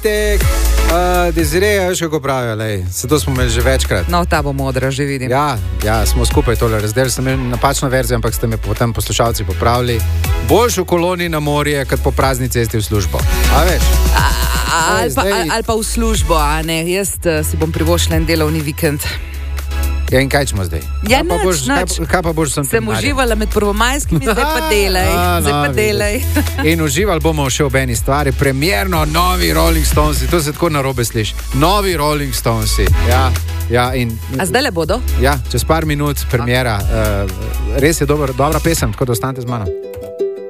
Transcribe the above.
petek. Desiree, veš kako pravijo, se to smo imeli že večkrat. No, ta bo modra, že vidim. Ja, smo skupaj tole razdelili, sem imel napačno verzijo, ampak ste me potem poslušalci popravili. Boljš v koloni na morje, kot po prazni cesti v službo. A veš? Ali pa v službo, a ne, jaz si bom privoščila en delovni vikend. Ja, in kaj ćemo zdaj? Ja, kaj pa boš sem sem uživala med prvomajskimi, zdaj pa delaj. In uživali bomo še ob eni stvari, premjerno novi Rolling Stonesi, to se tako narobe sliši. Novi Rolling Stonesi, ja. A zdaj le bodo? Ja, čez par minut premjera. Res je dobra pesem, tako da ostanite z mano.